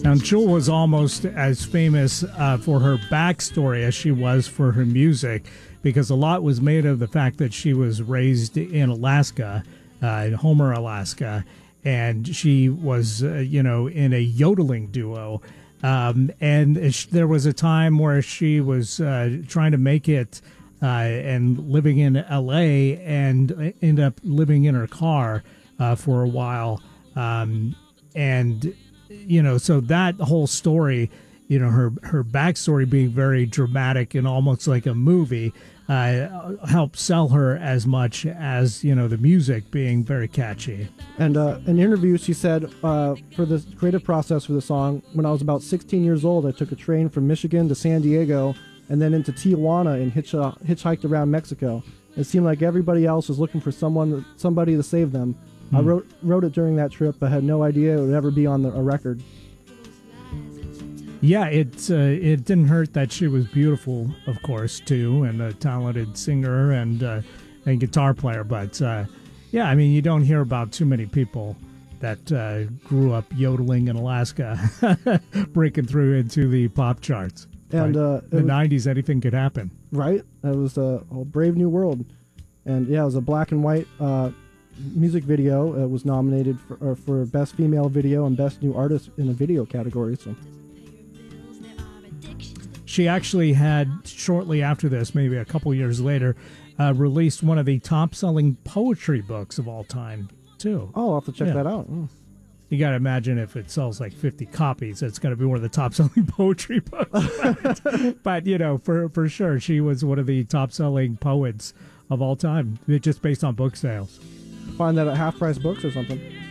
Now, Jewel was almost as famous for her backstory as she was for her music, because a lot was made of the fact that she was raised in Alaska, in Homer, Alaska, and she was, in a yodeling duo. There was a time where she was trying to make it and living in L.A. and ended up living in her car for a while. So that whole story, her backstory being very dramatic and almost like a movie, helped sell her as much as, the music being very catchy. And in an interview, she said, for the creative process for the song, when I was about 16 years old, I took a train from Michigan to San Diego and then into Tijuana and hitchhiked around Mexico. It seemed like everybody else was looking for somebody to save them. I wrote it during that trip, but had no idea it would ever be on a record. Yeah, it didn't hurt that she was beautiful, of course, too, and a talented singer and guitar player. But you don't hear about too many people that grew up yodeling in Alaska, breaking through into the pop charts. And right? The '90s, anything could happen. Right, it was a brave new world, and it was a black and white music video. It was nominated for Best Female Video and Best New Artist in the Video category. So. She actually had, shortly after this, maybe a couple years later, released one of the top-selling poetry books of all time, too. Oh, I'll have to check that out. Oh. You got to imagine if it sells like 50 copies, it's going to be one of the top-selling poetry books. But for sure, she was one of the top-selling poets of all time, just based on book sales. Find that at Half Price Books or something.